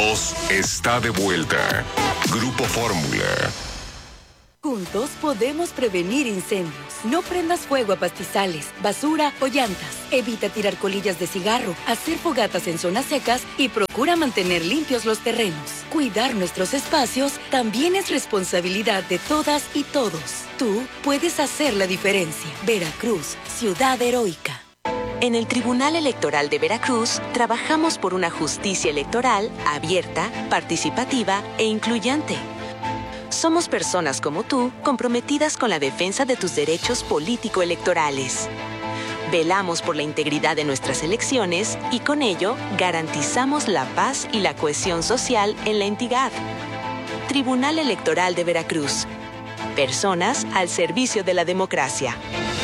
voz está de vuelta. Grupo Fórmula. Juntos podemos prevenir incendios. No prendas fuego a pastizales, basura o llantas. Evita tirar colillas de cigarro, hacer fogatas en zonas secas y procura mantener limpios los terrenos. Cuidar nuestros espacios también es responsabilidad de todas y todos. Tú puedes hacer la diferencia. Veracruz, ciudad heroica. En el Tribunal Electoral de Veracruz, trabajamos por una justicia electoral abierta, participativa e incluyente. Somos personas como tú, comprometidas con la defensa de tus derechos político-electorales. Velamos por la integridad de nuestras elecciones y con ello garantizamos la paz y la cohesión social en la entidad. Tribunal Electoral de Veracruz. Personas al servicio de la democracia.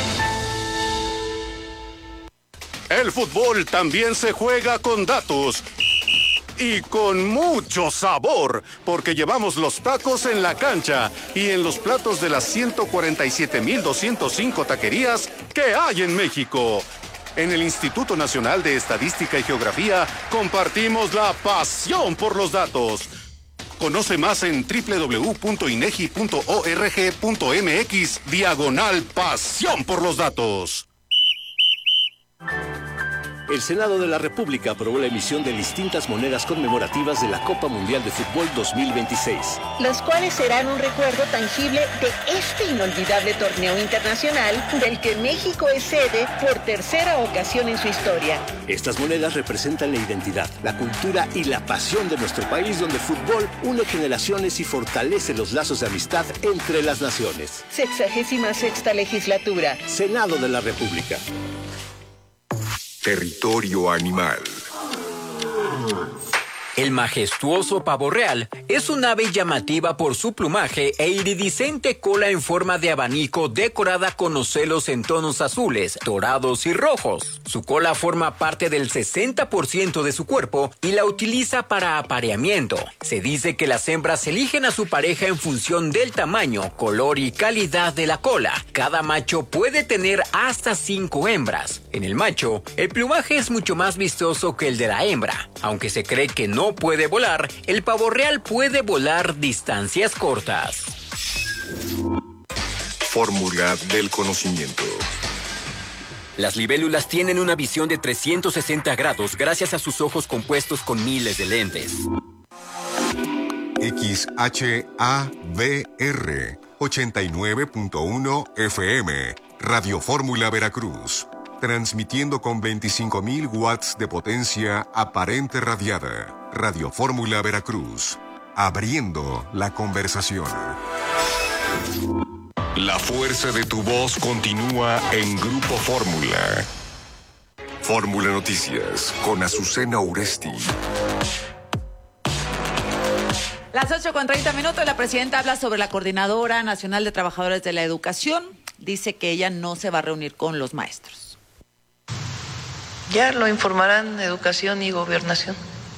El fútbol también se juega con datos. Y con mucho sabor, porque llevamos los tacos en la cancha y en los platos de las 147,205 taquerías que hay en México. En el Instituto Nacional de Estadística y Geografía compartimos la pasión por los datos. Conoce más en www.inegi.org.mx/pasión por los datos. El Senado de la República aprobó la emisión de distintas monedas conmemorativas de la Copa Mundial de Fútbol 2026. Las cuales serán un recuerdo tangible de este inolvidable torneo internacional del que México es sede por tercera ocasión en su historia. Estas monedas representan la identidad, la cultura y la pasión de nuestro país, donde el fútbol une generaciones y fortalece los lazos de amistad entre las naciones. 66ª legislatura. Senado de la República. Territorio animal. El majestuoso pavo real es un ave llamativa por su plumaje e iridiscente cola en forma de abanico decorada con ocelos en tonos azules, dorados y rojos. Su cola forma parte del 60% de su cuerpo y la utiliza para apareamiento. Se dice que las hembras eligen a su pareja en función del tamaño, color y calidad de la cola. Cada macho puede tener hasta 5 hembras. En el macho, el plumaje es mucho más vistoso que el de la hembra. Aunque se cree que no puede volar, el pavo real puede volar distancias cortas. Fórmula del conocimiento. Las libélulas tienen una visión de 360 grados gracias a sus ojos compuestos con miles de lentes. XHABR 89.1 FM, Radio Fórmula Veracruz. Transmitiendo con 25,000 watts de potencia aparente radiada. Radio Fórmula Veracruz. Abriendo la conversación. La fuerza de tu voz continúa en Grupo Fórmula. Fórmula Noticias con Azucena Uresti. Las 8:30, la presidenta habla sobre la Coordinadora Nacional de Trabajadores de la Educación. Dice que ella no se va a reunir con los maestros. Ya lo informarán Educación y Gobernación.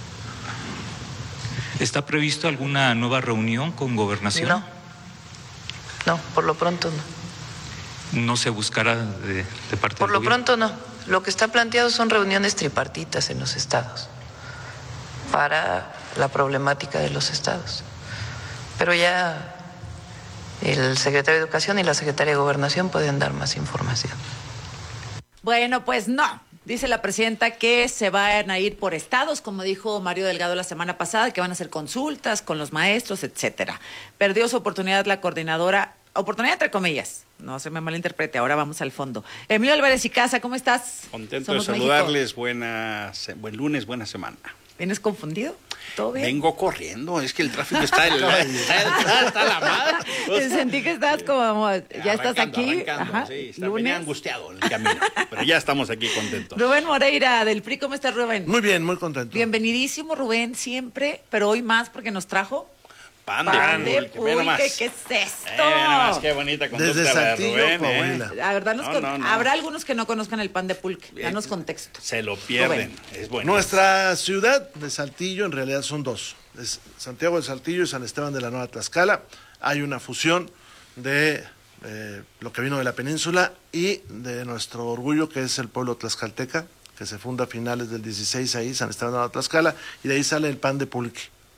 ¿Está previsto alguna nueva reunión con Gobernación? No, por lo pronto no. ¿No se buscará de parte Por del lo gobierno? pronto no. Lo que está planteado son reuniones tripartitas en los estados para la problemática de los estados. Pero ya el secretario de Educación y la secretaria de Gobernación pueden dar más información. Bueno, pues no. Dice la presidenta que se van a ir por estados, como dijo Mario Delgado la semana pasada, que van a hacer consultas con los maestros, etcétera. Perdió su oportunidad la coordinadora, oportunidad entre comillas, no se me malinterprete, ahora vamos al fondo. Emilio Álvarez y Casa, ¿cómo estás? Contento de saludarles, buen lunes, buena semana. ¿Vienes confundido? ¿Todo bien? Vengo corriendo, es que el tráfico está la madre. Sentí que estás como, ya estás aquí. Ajá, sí, venía angustiado en el camino, pero ya estamos aquí contentos. Rubén Moreira, del PRI, ¿cómo estás, Rubén? Muy bien, muy contento. Bienvenidísimo, Rubén, siempre, pero hoy más porque nos trajo pan de pulque. ¿Qué es esto? Nada más, qué bonita conducta. Desde Saltillo, Rubén, La verdad, habrá algunos que no conozcan el pan de pulque. Danos contexto. Se lo pierden, es bueno. Nuestra ciudad de Saltillo en realidad son dos. Es Santiago de Saltillo y San Esteban de la Nueva Tlaxcala. Hay una fusión de lo que vino de la península y de nuestro orgullo, que es el pueblo tlaxcalteca, que se funda a finales del 16 ahí, San Esteban de la Nueva Tlaxcala, y de ahí sale el pan de pulque.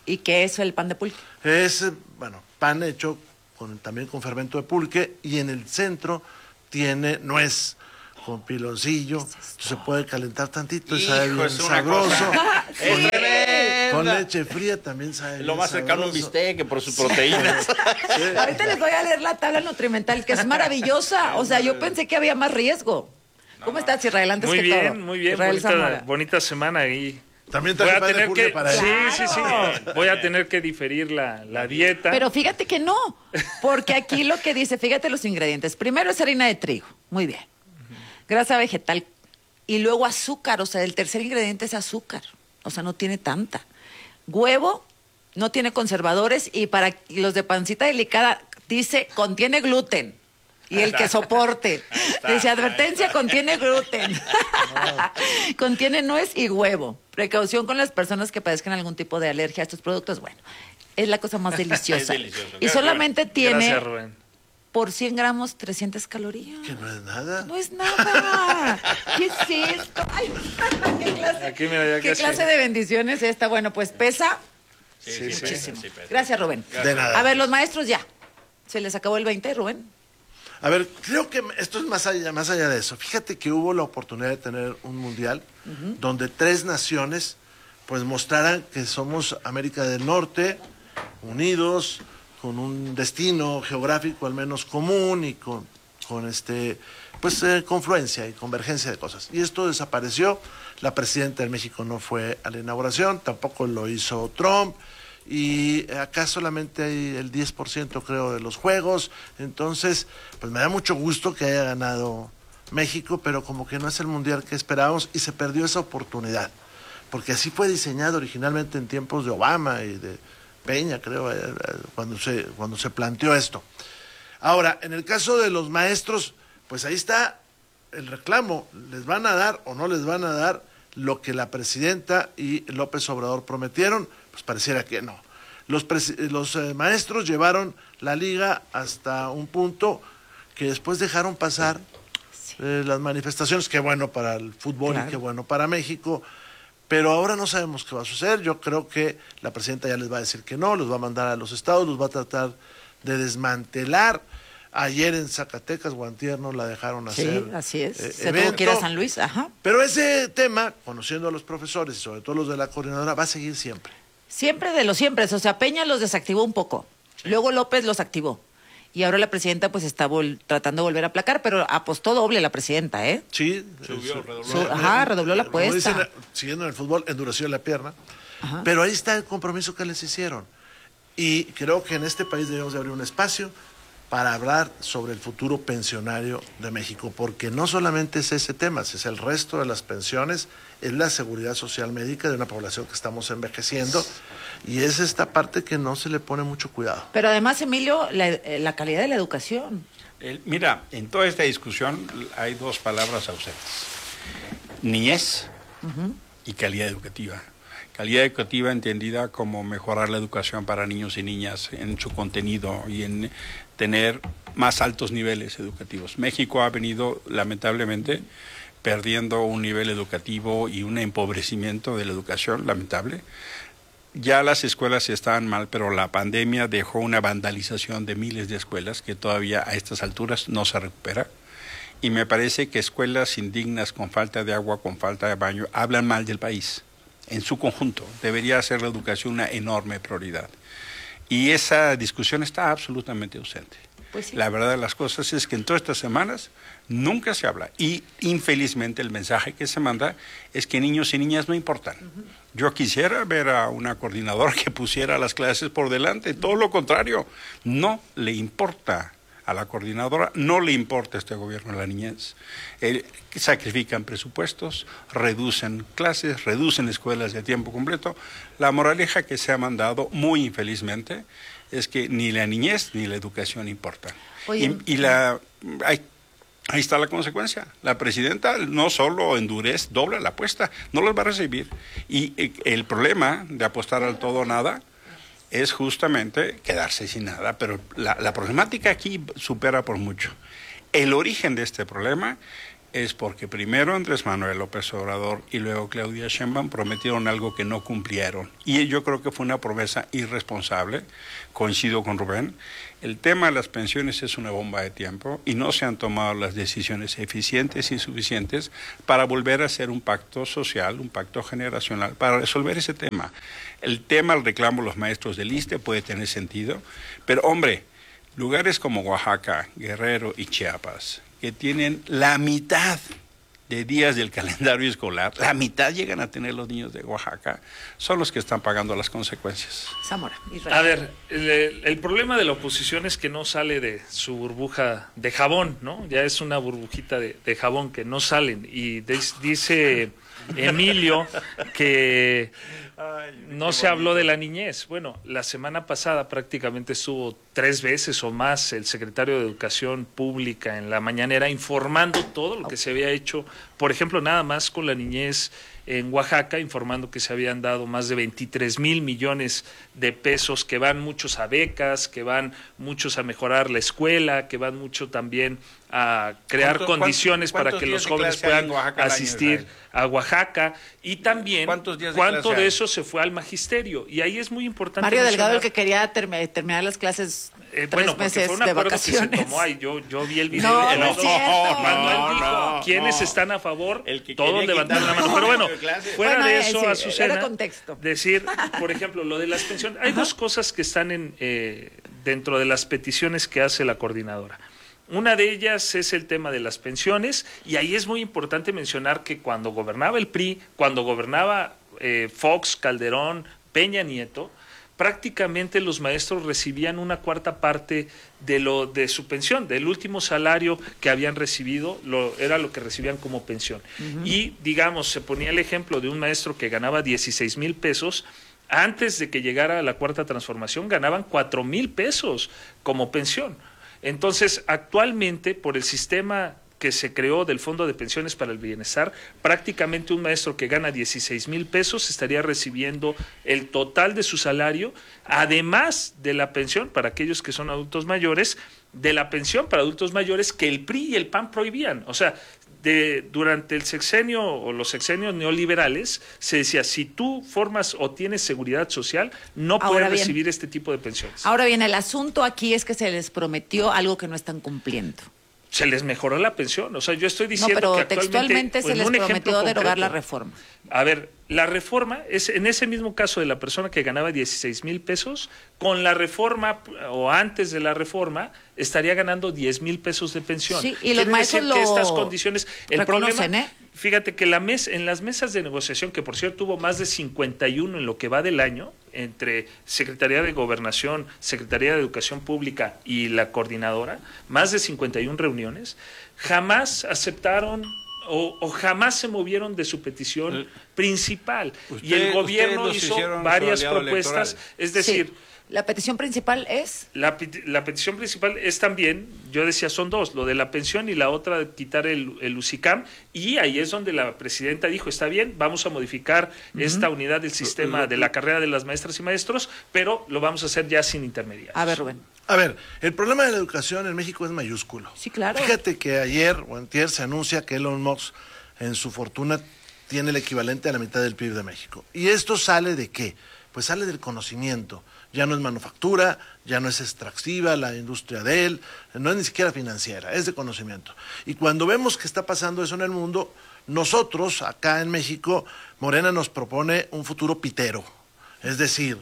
¿Y qué es el pan de pulque? Es, pan hecho también con fermento de pulque, y en el centro tiene nuez con piloncillo, se puede calentar tantito y sabe bien sabroso. Con leche fría también sabe bien lo más cercano a un bistec por sus proteínas. Sí. Ahorita les voy a leer la tabla nutrimental, que es maravillosa. O sea, yo pensé que había más riesgo. ¿Cómo estás, Israel? Antes que todo. Muy bien, bonita semana ahí. También voy a tener que para él. Sí. Voy a tener que diferir la dieta. Pero fíjate que no, porque aquí lo que dice, fíjate los ingredientes. Primero es harina de trigo, muy bien. Grasa vegetal y luego azúcar, o sea, el tercer ingrediente es azúcar, o sea, no tiene tanta. Huevo, no tiene conservadores, y para los de pancita delicada dice contiene gluten. Y el que soporte. Dice, advertencia, contiene gluten. Contiene nuez y huevo. Precaución con las personas que padezcan algún tipo de alergia a estos productos. Bueno, es la cosa más deliciosa. Es delicioso. Y solamente tiene, gracias, Rubén, por 100 gramos, 300 calorías. Que no es nada. No es nada. ¿Qué es esto? Ay, ¿qué clase, aquí, mira, ¿qué clase de bendición es esta? Bueno, pues pesa muchísimo. Pesa. Gracias, Rubén. De nada. A ver, los maestros ya. ¿Se les acabó el 20, Rubén? A ver, creo que esto es más allá de eso. Fíjate que hubo la oportunidad de tener un mundial donde 3 naciones pues mostraran que somos América del Norte, unidos, con un destino geográfico al menos común y con confluencia y convergencia de cosas. Y esto desapareció. La presidenta de México no fue a la inauguración, tampoco lo hizo Trump. Y acá solamente hay el 10% creo de los juegos, entonces pues me da mucho gusto que haya ganado México, pero como que no es el mundial que esperábamos y se perdió esa oportunidad, porque así fue diseñado originalmente en tiempos de Obama y de Peña, creo, cuando se planteó esto. Ahora, en el caso de los maestros, pues ahí está el reclamo, ¿les van a dar o no les van a dar lo que la presidenta y López Obrador prometieron? Pues pareciera que no. Los maestros llevaron la liga hasta un punto que después dejaron pasar las manifestaciones. Qué bueno para el fútbol, claro, y qué bueno para México, pero ahora no sabemos qué va a suceder. Yo creo que la presidenta ya les va a decir que no, los va a mandar a los estados, los va a tratar de desmantelar. Ayer en Zacatecas o antier no la dejaron hacer. Sí, así es. Se tuvo que ir a San Luis, ajá. Pero ese tema, conociendo a los profesores y sobre todo los de la coordinadora, va a seguir siempre. Siempre de los siempre. O sea, Peña los desactivó un poco. Sí. Luego López los activó. Y ahora la presidenta pues está tratando de volver a aplacar, pero apostó doble la presidenta, ¿eh? Sí. Redobló la apuesta. Dicen, siguiendo en el fútbol, endureció la pierna. Ajá. Pero ahí está el compromiso que les hicieron. Y creo que en este país debemos de abrir un espacio para hablar sobre el futuro pensionario de México, porque no solamente es ese tema, es el resto de las pensiones, es la seguridad social médica de una población que estamos envejeciendo, y es esta parte que no se le pone mucho cuidado. Pero además, Emilio, la calidad de la educación. Mira, en toda esta discusión hay 2 palabras ausentes: niñez y calidad educativa. Calidad educativa entendida como mejorar la educación para niños y niñas en su contenido y en tener más altos niveles educativos. México ha venido, lamentablemente, perdiendo un nivel educativo y un empobrecimiento de la educación lamentable. Ya las escuelas estaban mal, pero la pandemia dejó una vandalización de miles de escuelas que todavía a estas alturas no se recupera. Y me parece que escuelas indignas, con falta de agua, con falta de baño, hablan mal del país. En su conjunto, debería ser la educación una enorme prioridad. Y esa discusión está absolutamente ausente. Pues sí. La verdad de las cosas es que en todas estas semanas nunca se habla. Y infelizmente el mensaje que se manda es que niños y niñas no importan. Yo quisiera ver a una coordinadora que pusiera las clases por delante. Todo lo contrario, no le importa a la coordinadora, no le importa a este gobierno la niñez. Sacrifican presupuestos, reducen clases, reducen escuelas de tiempo completo. La moraleja que se ha mandado, muy infelizmente, es que ni la niñez ni la educación importan. Oye, ahí está la consecuencia. La presidenta no solo dobla la apuesta, no los va a recibir. Y el problema de apostar al todo o nada es justamente quedarse sin nada, pero la problemática aquí supera por mucho. El origen de este problema es porque primero Andrés Manuel López Obrador y luego Claudia Sheinbaum prometieron algo que no cumplieron. Y yo creo que fue una promesa irresponsable, coincido con Rubén. El tema de las pensiones es una bomba de tiempo y no se han tomado las decisiones eficientes y suficientes para volver a hacer un pacto social, un pacto generacional, para resolver ese tema. El tema, el reclamo de los maestros del ISSSTE puede tener sentido, pero hombre, lugares como Oaxaca, Guerrero y Chiapas, que tienen la mitad de días del calendario escolar, la mitad llegan a tener los niños de Oaxaca, son los que están pagando las consecuencias. Zamora, Israel. A ver, el problema de la oposición es que no sale de su burbuja de jabón, ¿no? Ya es una burbujita de jabón que no salen. Y dice Emilio que no se habló de la niñez. Bueno, la semana pasada prácticamente estuvo 3 veces o más el secretario de Educación Pública en la mañanera informando todo lo que se había hecho, por ejemplo, nada más con la niñez en Oaxaca, informando que se habían dado más de 23,000 millones de pesos, que van muchos a becas, que van muchos a mejorar la escuela, que van mucho también a crear condiciones para que los jóvenes puedan asistir a Oaxaca, y también cuánto de eso se fue al magisterio, y ahí es muy importante Mario Delgado, el que quería terminar las clases 3 meses fue un de vacaciones. Que se tomó ahí, yo vi el video cuando él dijo quiénes están a favor, todos levantaron la mano, pero bueno, fuera de eso, Azucena, decir, por ejemplo, lo de las pensiones, hay dos cosas que están dentro de las peticiones que hace la coordinadora. Una de ellas es el tema de las pensiones, y ahí es muy importante mencionar que cuando gobernaba el PRI, cuando gobernaba Fox, Calderón, Peña Nieto, prácticamente los maestros recibían una cuarta parte de su pensión, del último salario que habían recibido, era lo que recibían como pensión. Y, digamos, se ponía el ejemplo de un maestro que ganaba 16,000 pesos, antes de que llegara a la cuarta transformación ganaban 4,000 pesos como pensión. Entonces, actualmente, por el sistema que se creó del Fondo de Pensiones para el Bienestar, prácticamente un maestro que gana 16,000 pesos estaría recibiendo el total de su salario, además de la pensión para aquellos que son adultos mayores, de la pensión para adultos mayores que el PRI y el PAN prohibían. O sea, durante el sexenio o los sexenios neoliberales se decía, si tú formas o tienes seguridad social, no puedes recibir este tipo de pensiones. Ahora bien, el asunto aquí es que se les prometió algo que no están cumpliendo. Se les mejoró la pensión, o sea, yo estoy diciendo pero que textualmente se les prometió derogar la reforma. A ver, la reforma es en ese mismo caso de la persona que ganaba 16,000 pesos, con la reforma o antes de la reforma estaría ganando 10,000 pesos de pensión. Sí, y los maestros que estas condiciones, el problema, fíjate que en las mesas de negociación, que por cierto hubo más de 51 en lo que va del año, entre Secretaría de Gobernación, Secretaría de Educación Pública y la coordinadora, más de 51 reuniones, jamás aceptaron o jamás se movieron de su petición principal. Y el gobierno hizo varias propuestas, es decir... Sí. ¿La petición principal es? La petición principal es también, yo decía, son dos, lo de la pensión y la otra de quitar el UCICAM, y ahí es donde la presidenta dijo, está bien, vamos a modificar esta unidad del sistema de la carrera de las maestras y maestros, pero lo vamos a hacer ya sin intermediarios. A ver, Rubén. A ver, el problema de la educación en México es mayúsculo. Sí, claro. Fíjate que ayer o antier se anuncia que Elon Musk en su fortuna tiene el equivalente a la mitad del PIB de México. ¿Y esto sale de qué? Pues sale del conocimiento. Ya no es manufactura, ya no es extractiva la industria de él, no es ni siquiera financiera, es de conocimiento. Y cuando vemos que está pasando eso en el mundo, nosotros acá en México, Morena nos propone un futuro pitero. Es decir,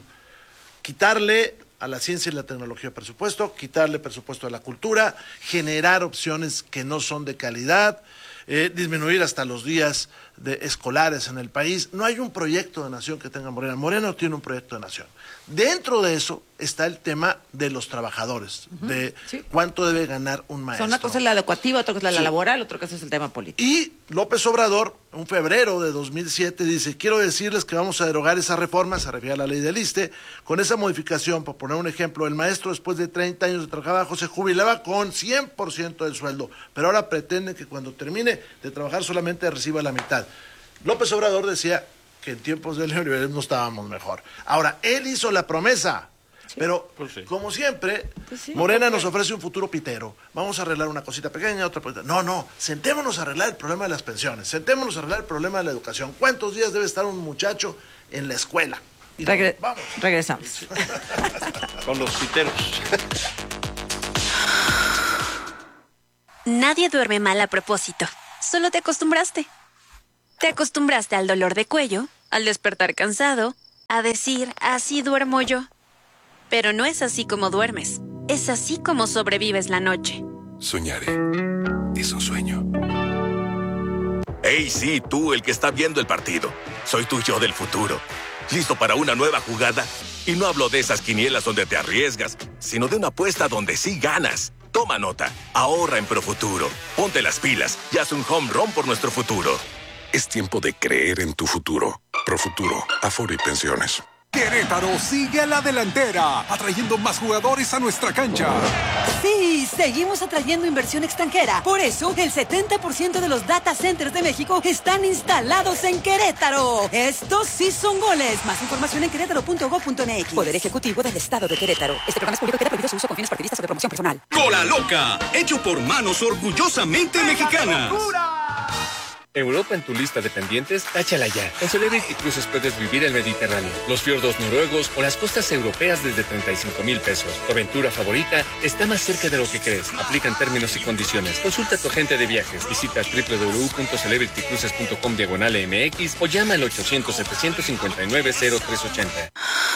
quitarle a la ciencia y la tecnología presupuesto, quitarle presupuesto a la cultura, generar opciones que no son de calidad, disminuir hasta los días escolares en el país. No hay un proyecto de nación que tenga Morena. Morena no tiene un proyecto de nación. Dentro de eso está el tema de los trabajadores, de cuánto debe ganar un maestro. Una cosa es la educativa, otra cosa es la laboral, otra cosa es el tema político. Y López Obrador, en febrero de 2007, dice, quiero decirles que vamos a derogar esa reforma, se refiere a la ley del ISSSTE, con esa modificación, por poner un ejemplo, el maestro después de 30 años de trabajo se jubilaba con 100% del sueldo, pero ahora pretenden que cuando termine de trabajar solamente reciba la mitad. López Obrador decía que en tiempos del neoliberalismo estábamos mejor. Ahora, él hizo la promesa, Pero, como siempre, Morena nos ofrece un futuro pitero. Vamos a arreglar una cosita pequeña, otra cosita. No, sentémonos a arreglar el problema de las pensiones. Sentémonos a arreglar el problema de la educación. ¿Cuántos días debe estar un muchacho en la escuela? Y vamos. Regresamos. Con los piteros. Nadie duerme mal a propósito. Solo te acostumbraste. Te acostumbraste al dolor de cuello, al despertar cansado, a decir, así duermo yo. Pero no es así como duermes. Es así como sobrevives la noche. Soñaré. Es un sueño. ¡Hey, sí, tú, el que está viendo el partido! Soy tu yo del futuro. ¿Listo para una nueva jugada? Y no hablo de esas quinielas donde te arriesgas, sino de una apuesta donde sí ganas. Toma nota. Ahorra en Profuturo. Ponte las pilas y haz un home run por nuestro futuro. Es tiempo de creer en tu futuro. Profuturo, Afore y Pensiones. Querétaro sigue a la delantera, atrayendo más jugadores a nuestra cancha. Sí, seguimos atrayendo inversión extranjera. Por eso, el 70% de los data centers de México están instalados en Querétaro. Estos sí son goles. Más información en querétaro.gov.mx. Poder Ejecutivo del Estado de Querétaro. Este programa es público y queda prohibido su uso con fines partidistas o de promoción personal. Cola Loca, hecho por manos orgullosamente mexicanas. Europa en tu lista de pendientes, táchala ya. En Celebrity Cruises puedes vivir el Mediterráneo, los fiordos noruegos o las costas europeas desde 35,000 pesos. Tu aventura favorita está más cerca de lo que crees. Aplican términos y condiciones. Consulta a tu agente de viajes. Visita www.celebritycruises.com/MX o llama al 800-759-0380.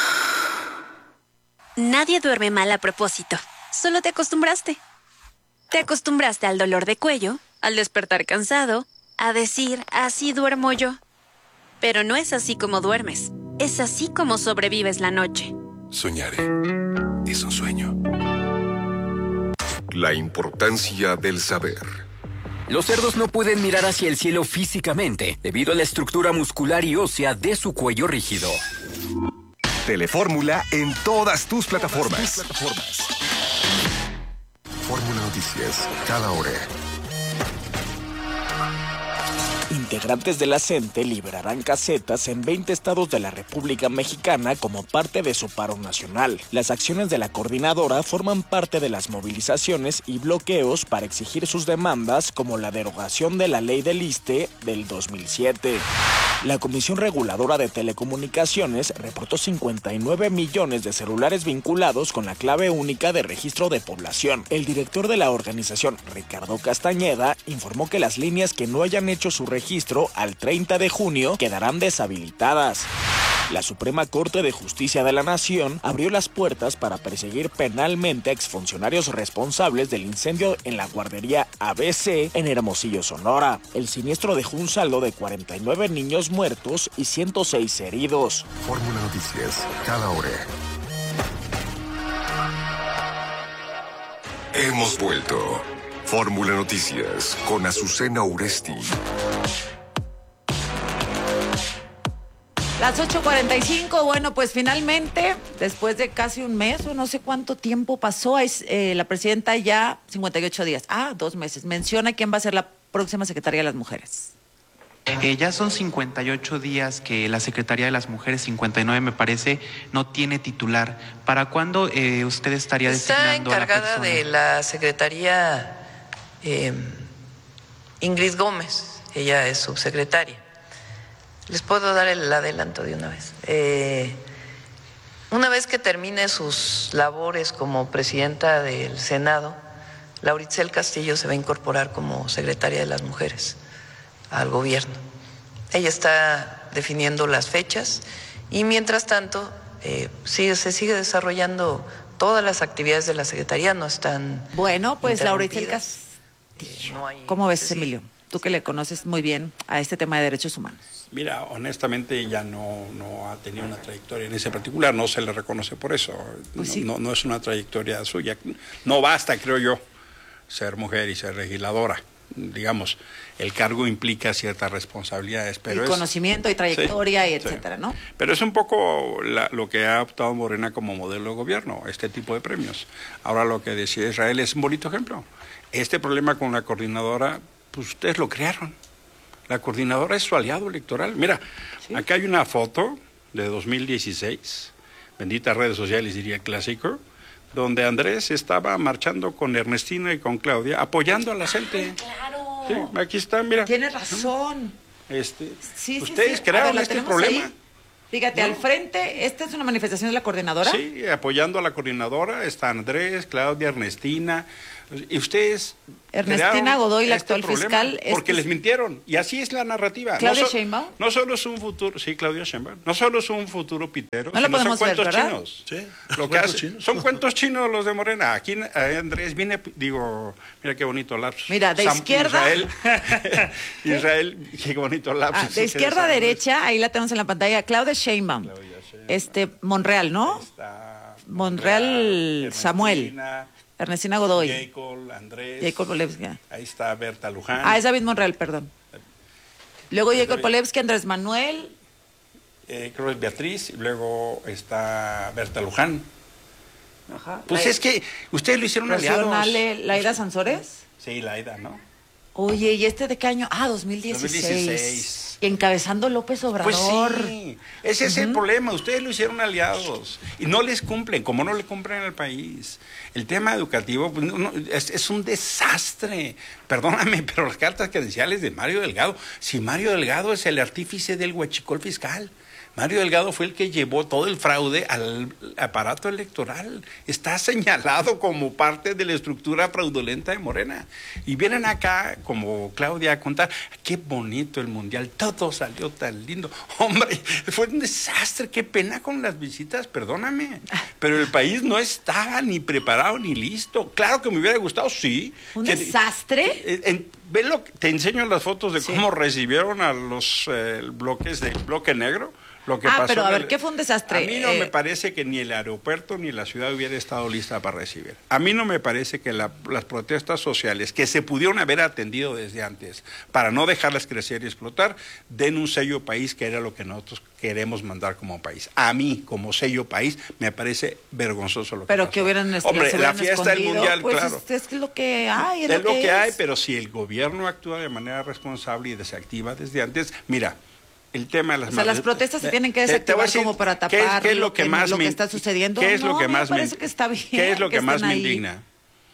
Nadie duerme mal a propósito. Solo te acostumbraste. Te acostumbraste al dolor de cuello, al despertar cansado, a decir, así duermo yo. Pero no es así como duermes. Es así como sobrevives la noche. Soñaré. Es un sueño. La importancia del saber. Los cerdos no pueden mirar hacia el cielo físicamente, debido a la estructura muscular y ósea de su cuello rígido. Telefórmula en todas tus plataformas. Fórmula Noticias, cada hora. Integrantes de la CENTE liberarán casetas en 20 estados de la República Mexicana como parte de su paro nacional. Las acciones de la coordinadora forman parte de las movilizaciones y bloqueos para exigir sus demandas, como la derogación de la ley del ISSSTE del 2007. La Comisión Reguladora de Telecomunicaciones reportó 59 millones de celulares vinculados con la clave única de registro de población. El director de la organización, Ricardo Castañeda, informó que las líneas que no hayan hecho su registro al 30 de junio quedarán deshabilitadas. La Suprema Corte de Justicia de la Nación abrió las puertas para perseguir penalmente a exfuncionarios responsables del incendio en la guardería ABC en Hermosillo, Sonora. El siniestro dejó un saldo de 49 niños muertos y 106 heridos. Fórmula Noticias, cada hora. Hemos vuelto. Fórmula Noticias con Azucena Uresti. Las 8:45, bueno, pues finalmente, después de casi un mes o no sé cuánto tiempo pasó, la presidenta ya 58 días, 2 meses, menciona quién va a ser la próxima secretaria de las mujeres. Ya son 58 días que la Secretaría de las Mujeres, 59 me parece, no tiene titular. ¿Para cuándo usted estaría designando a la persona? Está encargada de la Secretaría Ingrid Gómez, ella es subsecretaria. Les puedo dar el adelanto de una vez. Una vez que termine sus labores como presidenta del Senado, Lauritzel Castillo se va a incorporar como secretaria de las Mujeres al gobierno. Ella está definiendo las fechas y mientras tanto se sigue desarrollando todas las actividades de la Secretaría, no están. Bueno, pues Lauritzel Castillo, ¿cómo ves, Emilio? Tú que le conoces muy bien a este tema de derechos humanos. Mira, honestamente ella no ha tenido una trayectoria en ese particular, no se le reconoce por eso. Pues sí. No es una trayectoria suya. No basta, creo yo, ser mujer y ser legisladora. Digamos, el cargo implica ciertas responsabilidades, pero conocimiento y trayectoria y etcétera, ¿no? Pero es un poco lo que ha optado Morena como modelo de gobierno, este tipo de premios. Ahora lo que decía Israel es un bonito ejemplo. Este problema con la coordinadora, pues ustedes lo crearon. La coordinadora es su aliado electoral. Mira, acá hay una foto de 2016. benditas redes sociales, diría el clásico, donde Andrés estaba marchando con Ernestina y con Claudia, apoyando a la gente. ¡Claro! Sí, aquí está, mira. Tienes razón. Ustedes crearon este problema. Ahí. Fíjate, al frente, ¿esta es una manifestación de la coordinadora? Sí, apoyando a la coordinadora, está Andrés, Claudia, Ernestina, y ustedes... Ernestina Godoy, la actual fiscal... Porque les mintieron, y así es la narrativa. ¿Claudia Sheinbaum? No solo es un futuro... Sí, Claudia Sheinbaum. No solo es un futuro pitero, no sino son cuentos ver, chinos. Sí, lo que hace, son cuentos chinos los de Morena. Aquí Andrés viene, mira qué bonito lapsus. Mira, de izquierda... Israel, qué bonito lapsus. De izquierda a derecha, ahí la tenemos en la pantalla, Claudia Sheinbaum. Monreal, ¿no? Monreal Samuel. Ernestina Godoy. Jacob, Andrés. Jacob Polevsky. Ahí está Berta Luján. Es David Monreal, perdón. Luego Jacob Polevsky, Andrés Manuel. Creo que es Beatriz, y luego está Berta Luján. Ajá. Pues es que ustedes lo hicieron aliados. ¿Laida Sansores? Sí, Laida, ¿no? Oye, ¿y este de qué año? 2016. Y encabezando López Obrador. Pues sí, ese es el problema. Ustedes lo hicieron aliados y no les cumplen, como no le cumplen al país. El tema educativo pues, es un desastre. Perdóname, pero las cartas credenciales de Mario Delgado, si Mario Delgado es el artífice del huachicol fiscal. Mario Delgado fue el que llevó todo el fraude al aparato electoral. Está señalado como parte de la estructura fraudulenta de Morena. Y vienen acá, como Claudia, a contar, qué bonito el Mundial, todo salió tan lindo. Hombre, fue un desastre, qué pena con las visitas, perdóname. Pero el país no estaba ni preparado ni listo. Claro que me hubiera gustado, sí. ¿Un desastre? Te enseño las fotos de cómo recibieron a los bloques del bloque negro. Lo que pasó pero a ver, ¿qué fue un desastre? A mí no me parece que ni el aeropuerto ni la ciudad hubiera estado lista para recibir. A mí no me parece que las protestas sociales, que se pudieron haber atendido desde antes, para no dejarlas crecer y explotar, den un sello país, que era lo que nosotros queremos mandar como país. A mí, como sello país, me parece vergonzoso lo que pero pasó. Que hubieran Hombre, la fiesta del Mundial, pues claro. Es lo que hay. Es lo que hay, pero si el gobierno actúa de manera responsable y desactiva desde antes, mira... El tema de las las protestas se tienen que desactivar como para tapar ¿qué es lo que está sucediendo. ¿Qué es lo que más me parece que está bien. ¿Qué es lo que más me indigna?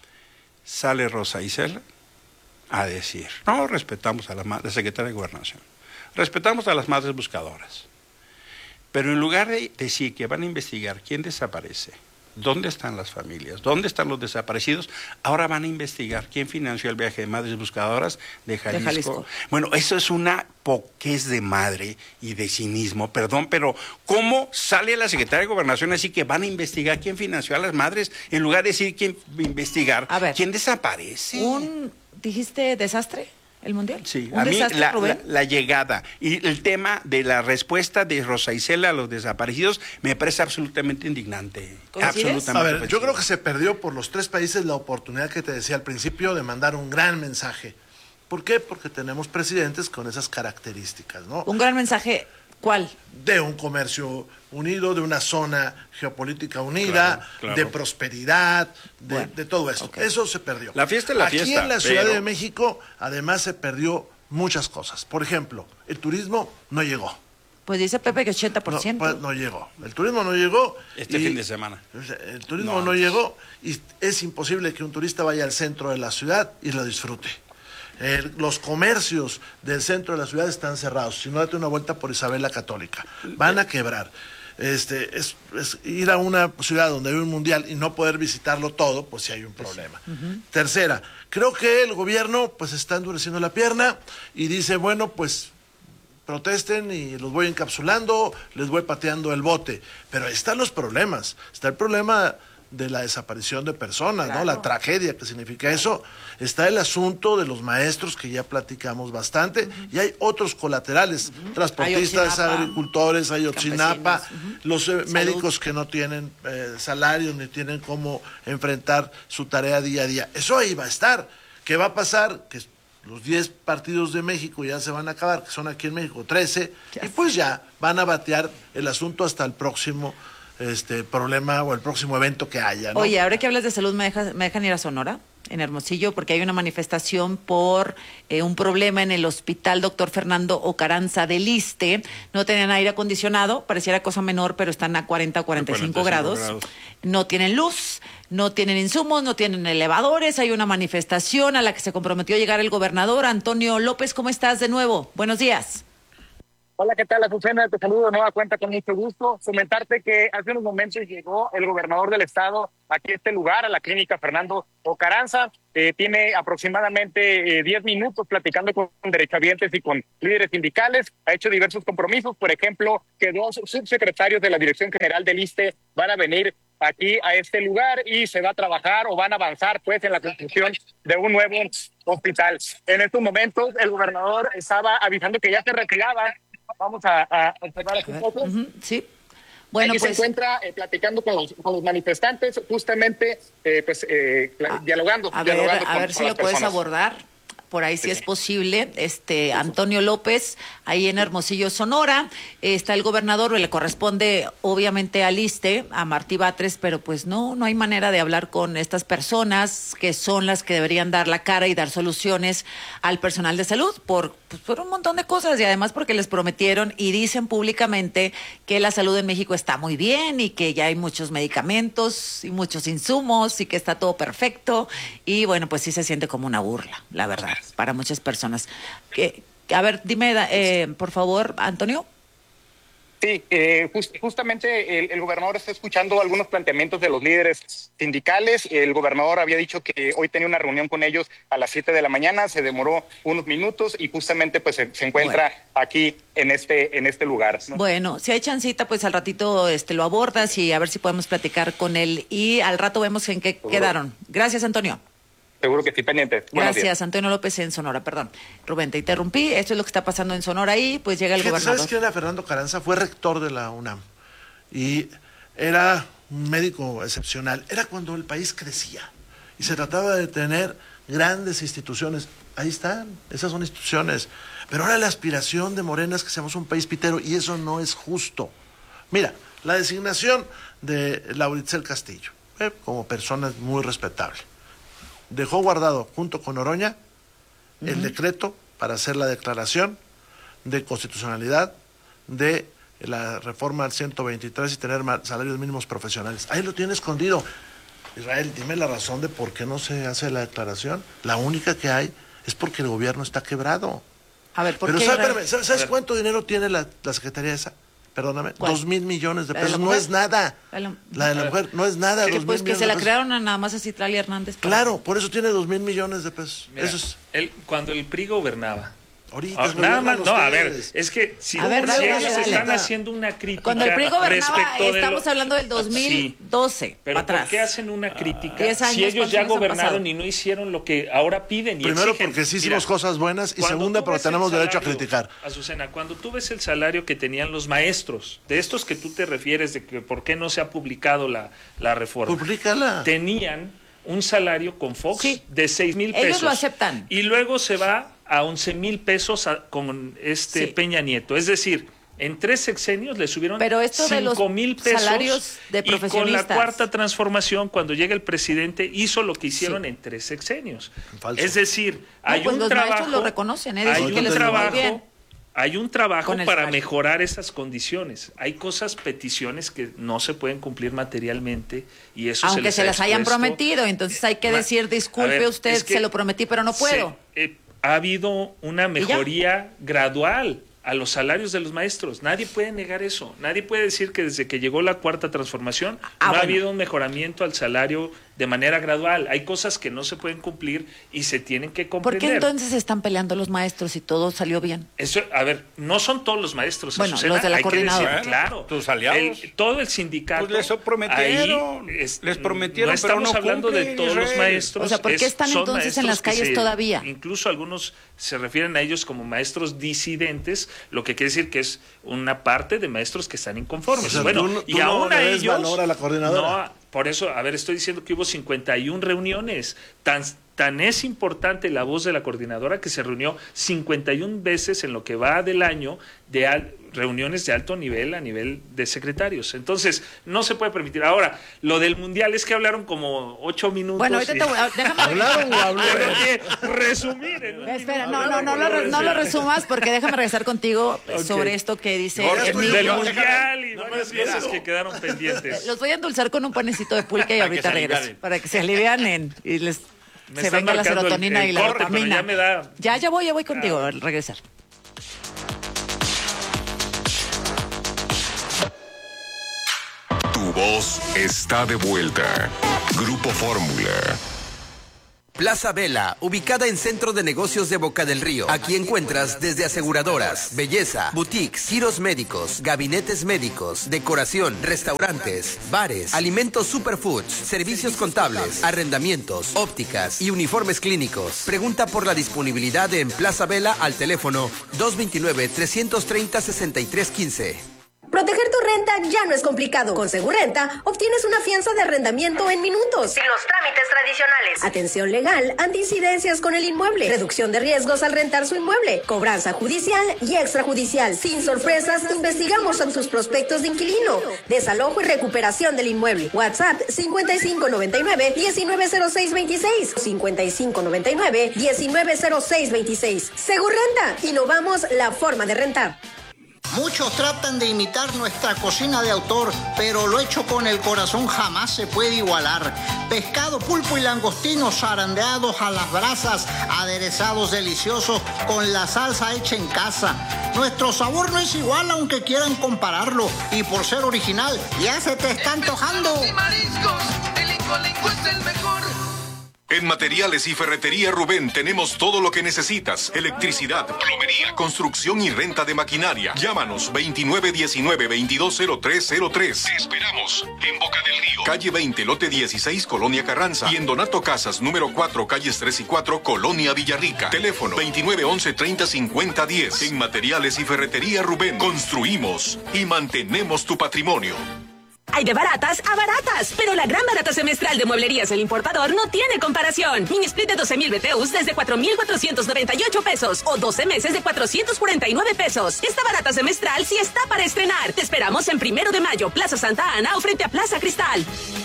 Sale Rosa Isela a decir, no, respetamos a la secretaria de Gobernación, respetamos a las madres buscadoras, pero en lugar de decir que van a investigar quién desaparece, dónde están las familias, dónde están los desaparecidos, ahora van a investigar quién financió el viaje de madres buscadoras de Jalisco. Bueno, eso es una poquez de madre y de cinismo, perdón, pero ¿cómo sale la secretaria de Gobernación así que van a investigar quién financió a las madres en lugar de decir investigar quién desaparece? ¿Dijiste desastre? ¿El Mundial? Sí, a mí la llegada y el tema de la respuesta de Rosa Isela a los desaparecidos me parece absolutamente indignante. Absolutamente. A ver, yo creo que se perdió por los tres países la oportunidad que te decía al principio de mandar un gran mensaje. ¿Por qué? Porque tenemos presidentes con esas características, ¿no? Un gran mensaje, ¿cuál? De un comercio unido, de una zona geopolítica unida, claro. De prosperidad, de todo eso. Okay. Eso se perdió. La fiesta es la fiesta. Aquí en la Ciudad de México, además, se perdió muchas cosas. Por ejemplo, el turismo no llegó. Pues dice Pepe que 80%. No, pues no llegó. El turismo no llegó. Fin de semana. El turismo no llegó y es imposible que un turista vaya al centro de la ciudad y lo disfrute. Los comercios del centro de la ciudad están cerrados. Si no, date una vuelta por Isabel la Católica. Van a quebrar. Es ir a una ciudad donde hay un mundial y no poder visitarlo todo, pues sí hay un problema. Tercera, creo que el gobierno pues está endureciendo la pierna y dice, bueno, pues protesten y los voy encapsulando, les voy pateando el bote. Pero ahí están los problemas. Está el problema de la desaparición de personas, claro. ¿No? La tragedia que significa eso. Está el asunto de los maestros, que ya platicamos bastante, y hay otros colaterales, transportistas, agricultores, Ayotzinapa, los médicos que no tienen salarios ni tienen cómo enfrentar su tarea día a día. Eso ahí va a estar. ¿Qué va a pasar? Que los 10 partidos de México ya se van a acabar, que son aquí en México 13, y pues ya van a batear el asunto hasta el próximo problema o el próximo evento que haya, ¿no? Oye, ahora que hablas de salud, ¿me dejan ir a Sonora? en Hermosillo, porque hay una manifestación por un problema en el hospital Dr. Fernando Ocaranza del Iste. No tenían aire acondicionado, pareciera cosa menor, pero están a 40 o 45 grados. No tienen luz, no tienen insumos, no tienen elevadores. Hay una manifestación a la que se comprometió a llegar el gobernador Antonio López. ¿Cómo estás de nuevo? Buenos días. Hola, ¿qué tal, Azucena? Te saludo de nueva cuenta con mucho gusto. Comentarte que hace unos momentos llegó el gobernador del estado aquí a este lugar, a la clínica Fernando Ocaranza. Tiene aproximadamente 10 minutos platicando con derechohabientes y con líderes sindicales. Ha hecho diversos compromisos, por ejemplo, que 2 subsecretarios de la Dirección General del ISSSTE van a venir aquí a este lugar y se va a trabajar o van a avanzar pues en la construcción de un nuevo hospital. En estos momentos el gobernador estaba avisando que ya se retiraba. Vamos a observar aquí un poco. Sí. Bueno, aquí pues se encuentra platicando con los manifestantes, justamente dialogando. A ver si lo puedes abordar. Por ahí sí es posible. Antonio López, ahí en Hermosillo, Sonora, está el gobernador, le corresponde obviamente al ISSSTE, a Martí Batres, pero pues no hay manera de hablar con estas personas que son las que deberían dar la cara y dar soluciones al personal de salud por un montón de cosas, y además porque les prometieron y dicen públicamente que la salud en México está muy bien y que ya hay muchos medicamentos y muchos insumos y que está todo perfecto, y bueno, pues sí se siente como una burla, la verdad, para muchas personas. A ver, dime, por favor, Antonio. Sí, justamente el gobernador está escuchando algunos planteamientos de los líderes sindicales. El gobernador había dicho que hoy tenía una reunión con ellos a las 7 de la mañana, se demoró unos minutos y justamente pues se encuentra aquí en este lugar, ¿no? Bueno, si hay chancita, pues al ratito lo abordas y a ver si podemos platicar con él y al rato vemos en qué quedaron. Gracias, Antonio. Seguro que sí, pendiente. Gracias, Antonio López en Sonora, perdón. Rubén, te interrumpí, esto es lo que está pasando en Sonora y pues llega el gobernador. ¿Sabes quién era Fernando Ocaranza? Fue rector de la UNAM y era un médico excepcional. Era cuando el país crecía y se trataba de tener grandes instituciones. Ahí están, esas son instituciones. Pero ahora la aspiración de Morena es que seamos un país pitero y eso no es justo. Mira, la designación de Laura Castillo, como persona muy respetable. Dejó guardado junto con Oroña el decreto para hacer la declaración de constitucionalidad de la reforma al 123 y tener salarios mínimos profesionales. Ahí lo tiene escondido. Israel, dime la razón de por qué no se hace la declaración. La única que hay es porque el gobierno está quebrado. A ver, ¿por qué? Pero ¿sabes cuánto dinero tiene la Secretaría esa? Perdóname, 2,000 millones de pesos, no es nada. La de la mujer no es nada. Sí, pues que se la crearon a nada más a Citlali Hernández. Claro, por eso tiene 2,000 millones de pesos. Mira, eso es... cuando el PRI gobernaba. Ahorita nada más, no, a ver, es que si ellos están haciendo una crítica. Cuando el PRI gobernaba, estamos hablando del 2012. Sí, pero atrás. ¿por qué hacen una crítica si ellos ya gobernaron y no hicieron lo que ahora piden y primero exigen? Porque sí hicimos cosas buenas y segunda porque tenemos derecho a criticar. Azucena, cuando tú ves el salario que tenían los maestros, de estos que tú te refieres, de que por qué no se ha publicado la reforma. Publícala. Tenían un salario con Fox de 6,000 pesos. Ellos lo aceptan. Y luego se va a 11,000 pesos con Peña Nieto. Es decir, en 3 sexenios le subieron 5,000 pesos. Salarios de profesionistas. Y con la cuarta transformación, cuando llega el presidente, hizo lo que hicieron en 3 sexenios. Falso. Es decir, hay pues un los trabajo. maestros lo reconocen, hay un trabajo para mejorar esas condiciones. Hay peticiones que no se pueden cumplir materialmente y eso aunque se las hayan prometido, entonces hay que decir, disculpe usted, es que se lo prometí, pero no puedo. Ha habido una mejoría gradual a los salarios de los maestros. Nadie puede negar eso. Nadie puede decir que desde que llegó la cuarta transformación ha habido un mejoramiento al salario de manera gradual. Hay cosas que no se pueden cumplir y se tienen que comprender. ¿Por qué entonces están peleando los maestros y todo salió bien? Eso, a ver, no son todos los maestros. Bueno, Azucena, los de la coordinadora. Decir, claro. Tus aliados. Todo el sindicato. Pues les prometieron. Les prometieron, no estamos hablando de todos los maestros. O sea, ¿por qué están entonces en las calles todavía? Incluso algunos se refieren a ellos como maestros disidentes, lo que quiere decir que es una parte de maestros que están inconformes. O sea, bueno, y aún a ellos valor a la coordinadora. No, por eso, a ver, estoy diciendo que hubo 51 reuniones, Tan es importante la voz de la coordinadora que se reunió 51 veces en lo que va del año de reuniones de alto nivel a nivel de secretarios. Entonces, no se puede permitir. Ahora, lo del Mundial es que hablaron como 8 minutos. Bueno, ahorita déjame... ¿Hablaron o habló? Resumir en un Espera, minuto, no lo resumas porque déjame regresar contigo sobre esto que dice... del Mundial y varias cosas que quedaron pendientes. Los voy a endulzar con un panecito de pulque y ahorita regreso. Para que se alivianen y les... se venga la serotonina y la dopamina. Ya voy contigo al regresar. Tu voz está de vuelta. Grupo Fórmula. Plaza Vela, ubicada en Centro de Negocios de Boca del Río. Aquí encuentras desde aseguradoras, belleza, boutiques, giros médicos, gabinetes médicos, decoración, restaurantes, bares, alimentos superfoods, servicios contables, arrendamientos, ópticas y uniformes clínicos. Pregunta por la disponibilidad en Plaza Vela al teléfono 229-330-6315. Proteger tu renta ya no es complicado. Con Segurrenta obtienes una fianza de arrendamiento en minutos, sin los trámites tradicionales. Atención legal ante incidencias con el inmueble, reducción de riesgos al rentar su inmueble, cobranza judicial y extrajudicial. Sin sorpresas, investigamos en tus prospectos de inquilino, desalojo y recuperación del inmueble. WhatsApp 5599-190626. 5599-190626. Segurrenta, innovamos la forma de rentar. Muchos tratan de imitar nuestra cocina de autor, pero lo hecho con el corazón jamás se puede igualar. Pescado, pulpo y langostinos zarandeados a las brasas, aderezados deliciosos con la salsa hecha en casa. Nuestro sabor no es igual aunque quieran compararlo, y por ser original ya se te está antojando. Y mariscos, el Incolinco es el mejor. En Materiales y Ferretería Rubén tenemos todo lo que necesitas. Electricidad, plomería, construcción y renta de maquinaria. Llámanos 2919-220303. Te esperamos en Boca del Río. Calle 20, lote 16, Colonia Carranza. Y en Donato Casas, número 4, calles 3 y 4, Colonia Villarrica. Teléfono 2911-305010. En Materiales y Ferretería Rubén construimos y mantenemos tu patrimonio. Hay de baratas a baratas, pero la gran barata semestral de Mueblerías El Importador no tiene comparación. Mini split de 12,000 BTUs desde 4,498 pesos o 12 meses de 449 pesos. Esta barata semestral sí está para estrenar. Te esperamos en 1 de mayo, Plaza Santa Ana o frente a Plaza Cristal.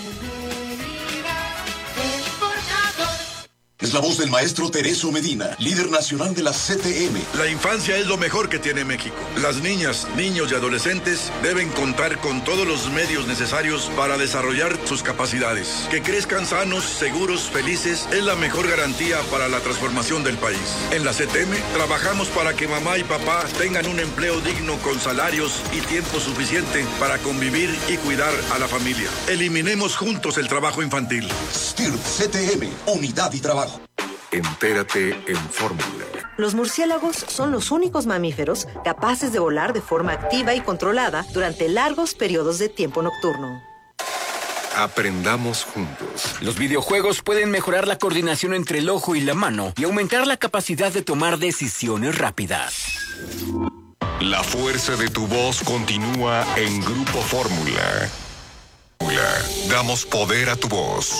Es la voz del maestro Tereso Medina, líder nacional de la CTM. La infancia es lo mejor que tiene México. Las niñas, niños y adolescentes deben contar con todos los medios necesarios para desarrollar sus capacidades. Que crezcan sanos, seguros, felices es la mejor garantía para la transformación del país. En la CTM trabajamos para que mamá y papá tengan un empleo digno con salarios y tiempo suficiente para convivir y cuidar a la familia. Eliminemos juntos el trabajo infantil. STIRT CTM, Unidad y Trabajo. Entérate en Fórmula. Los murciélagos son los únicos mamíferos capaces de volar de forma activa y controlada durante largos periodos de tiempo nocturno. Aprendamos juntos. Los videojuegos pueden mejorar la coordinación entre el ojo y la mano y aumentar la capacidad de tomar decisiones rápidas. La fuerza de tu voz continúa en Grupo Fórmula. Damos poder a tu voz.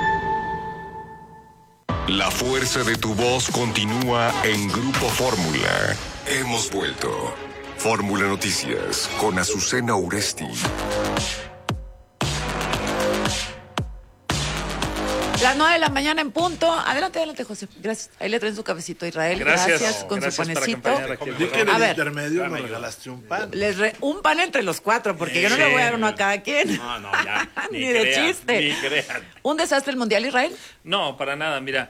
La fuerza de tu voz continúa en Grupo Fórmula. Hemos vuelto. Fórmula Noticias con Azucena Uresti. Las 9 de la mañana en punto. Adelante, José. Gracias. Ahí le traen su cafecito a Israel. Gracias con su panecito. A ver, intermedio nos regalaste un pan. Un pan entre los cuatro, porque yo no le voy a dar uno a cada quien. No, ya. Ni de chiste. Ni crean. ¿Un desastre el Mundial, Israel? No, para nada. Mira,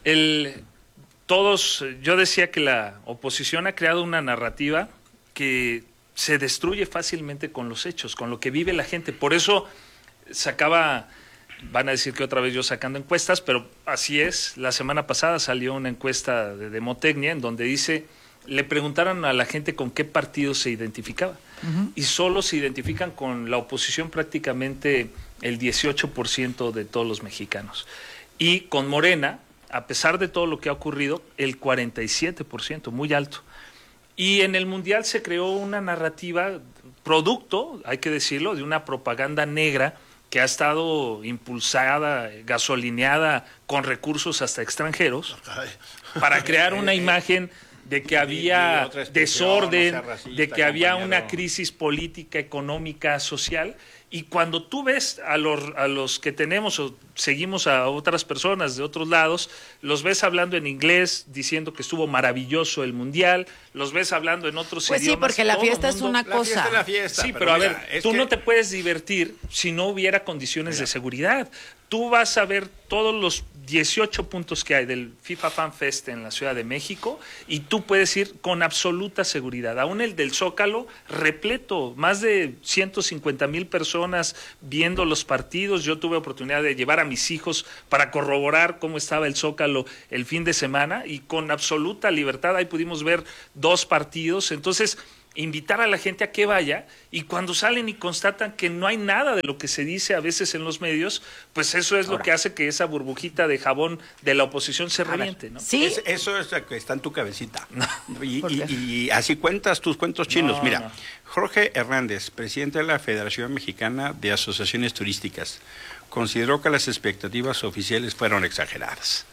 yo decía que la oposición ha creado una narrativa que se destruye fácilmente con los hechos, con lo que vive la gente. Por eso van a decir que otra vez yo sacando encuestas, pero así es. La semana pasada salió una encuesta de Demotecnia en donde le preguntaron a la gente con qué partido se identificaba. Y solo se identifican con la oposición prácticamente el 18% de todos los mexicanos. Y con Morena, a pesar de todo lo que ha ocurrido, el 47%, muy alto. Y en el Mundial se creó una narrativa, producto, hay que decirlo, de una propaganda negra que ha estado impulsada, gasolineada con recursos hasta extranjeros, para crear una imagen de que había desorden, de que había una crisis política, económica, social. Y cuando tú ves a los que tenemos o seguimos a otras personas de otros lados, los ves hablando en inglés, diciendo que estuvo maravilloso el Mundial, los ves hablando en otros idiomas. Pues sí, porque la fiesta es una cosa. La fiesta, sí, pero mira, a ver, tú no te puedes divertir si no hubiera condiciones de seguridad. Tú vas a ver todos los 18 puntos que hay del FIFA Fan Fest en la Ciudad de México y tú puedes ir con absoluta seguridad. Aún el del Zócalo, repleto, más de 150,000 personas viendo los partidos. Yo tuve oportunidad de llevar a mis hijos para corroborar cómo estaba el Zócalo el fin de semana y con absoluta libertad ahí pudimos ver 2 partidos. Entonces, invitar a la gente a que vaya, y cuando salen y constatan que no hay nada de lo que se dice a veces en los medios, pues eso es lo que hace que esa burbujita de jabón de la oposición se reviente, ¿no? ¿Sí? Eso es lo que está en tu cabecita. No. Y así cuentas tus cuentos chinos. Mira, Jorge Hernández, presidente de la Federación Mexicana de Asociaciones Turísticas, consideró que las expectativas oficiales fueron exageradas.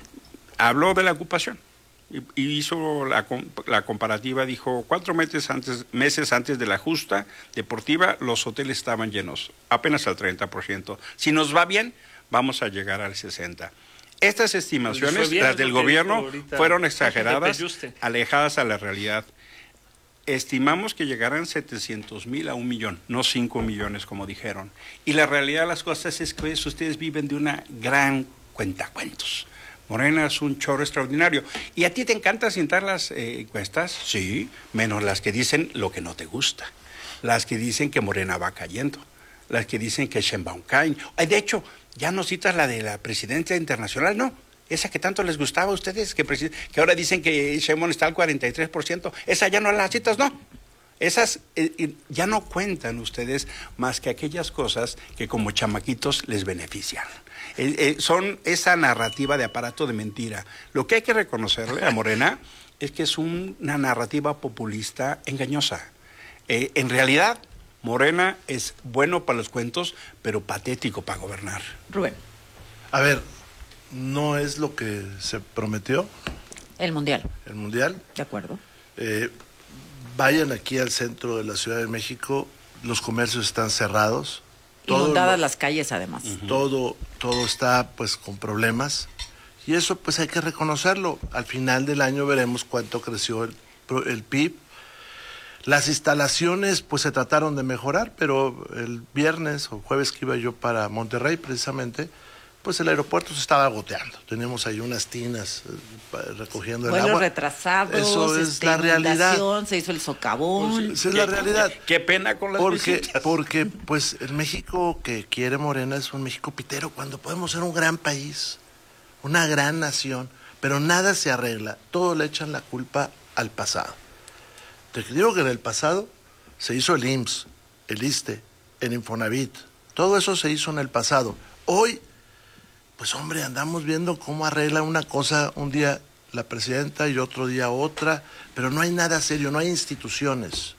Habló de la ocupación. Y hizo la comparativa, dijo, 4 meses antes de la justa deportiva, los hoteles estaban llenos, apenas al 30%. Si nos va bien, vamos a llegar al 60%. Estas estimaciones, las del gobierno, fueron exageradas, alejadas a la realidad. Estimamos que llegarán 700,000 a 1 millón, no 5 millones como dijeron. Y la realidad de las cosas es que ustedes viven de una gran cuentacuentos. Morena es un chorro extraordinario. ¿Y a ti te encanta citar las encuestas? Sí, menos las que dicen lo que no te gusta. Las que dicen que Morena va cayendo. Las que dicen que Sheinbaum cae. De hecho, ya no citas la de la presidencia internacional, no. Esa que tanto les gustaba a ustedes, que ahora dicen que Sheinbaum está al 43%. Esa ya no la citas, no. Esas ya no cuentan ustedes más que aquellas cosas que como chamaquitos les benefician. Son esa narrativa de aparato de mentira. Lo que hay que reconocerle a Morena es que es una narrativa populista engañosa. En realidad, Morena es bueno para los cuentos, pero patético para gobernar. Rubén. A ver, ¿no es lo que se prometió? El Mundial. El Mundial. De acuerdo. Vayan aquí al centro de la Ciudad de México, los comercios están cerrados. Inundadas las calles, además. Todo está pues con problemas y eso pues hay que reconocerlo. Al final del año veremos cuánto creció el PIB. Las instalaciones pues se trataron de mejorar, pero el viernes o jueves que iba yo para Monterrey precisamente, pues el aeropuerto se estaba goteando. Teníamos ahí unas tinas recogiendo el agua. Vuelos retrasados. Eso es la realidad. Se hizo el socavón. Esa es la realidad. Qué pena con las visitas. Porque pues el México que quiere Morena es un México pitero, cuando podemos ser un gran país, una gran nación, pero nada se arregla. Todo le echan la culpa al pasado. Te digo que en el pasado se hizo el IMSS, el ISSSTE, el Infonavit. Todo eso se hizo en el pasado. Hoy pues hombre, andamos viendo cómo arregla una cosa un día la presidenta y otro día otra, pero no hay nada serio, no hay instituciones.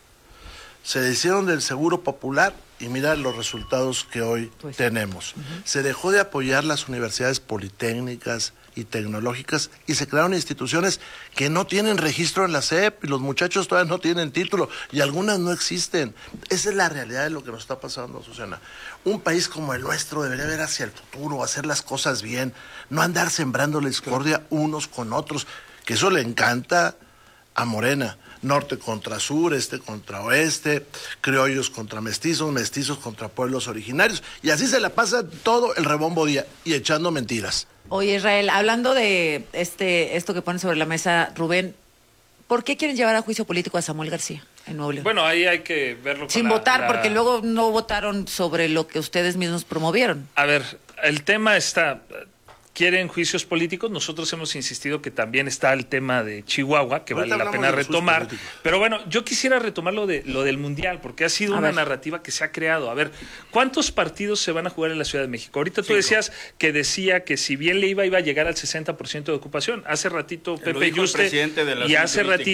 Se deshicieron del Seguro Popular y mira los resultados que hoy tenemos. Se dejó de apoyar las universidades politécnicas y tecnológicas y se crearon instituciones que no tienen registro en la SEP y los muchachos todavía no tienen título y algunas no existen. Esa es la realidad de lo que nos está pasando, Susana. Un país como el nuestro debería ver hacia el futuro, hacer las cosas bien, no andar sembrando la discordia unos con otros, que eso le encanta a Morena. Norte contra sur, este contra oeste, criollos contra mestizos, mestizos contra pueblos originarios. Y así se la pasa todo el rebombo día y echando mentiras. Oye, Israel, hablando de esto que ponen sobre la mesa, Rubén, ¿por qué quieren llevar a juicio político a Samuel García en Nuevo León? Bueno, ahí hay que verlo. Sin votar, porque luego no votaron sobre lo que ustedes mismos promovieron. A ver, el tema está... Quieren juicios políticos, nosotros hemos insistido que también está el tema de Chihuahua, que vale la pena retomar, pero bueno, yo quisiera retomar lo del Mundial, porque ha sido una narrativa que se ha creado. A ver, ¿cuántos partidos se van a jugar en la Ciudad de México? Ahorita tú decías decía que si bien le iba a llegar al 60% de ocupación. Hace ratito Pepe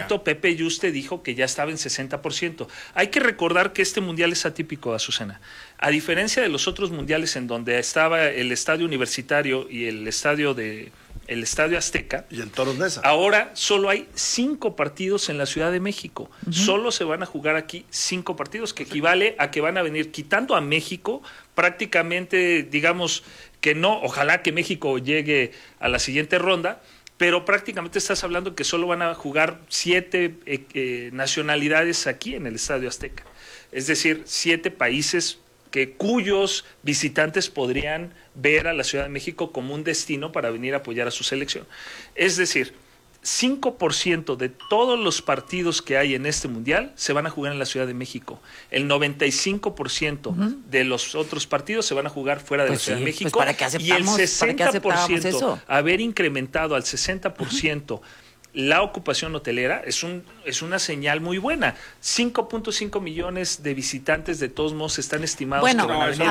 Yuste dijo que ya estaba en 60%. Hay que recordar que este Mundial es atípico, Azucena. A diferencia de los otros mundiales en donde estaba el estadio universitario y el estadio Azteca y el Toros Neza, ahora solo hay 5 partidos en la Ciudad de México. Solo se van a jugar aquí 5 partidos, que equivale a que van a venir quitando a México prácticamente, digamos que no, ojalá que México llegue a la siguiente ronda, pero prácticamente estás hablando que solo van a jugar 7 nacionalidades aquí en el Estadio Azteca. Es decir, 7 países cuyos visitantes podrían ver a la Ciudad de México como un destino para venir a apoyar a su selección. Es decir, 5% de todos los partidos que hay en este mundial se van a jugar en la Ciudad de México. El 95% de los otros partidos se van a jugar fuera de la Ciudad de México. Pues para que aceptamos, y el 60%, eso. haber incrementado al 60% la ocupación hotelera es una señal muy buena. 5.5 millones de visitantes de todos modos están estimados que van a venir.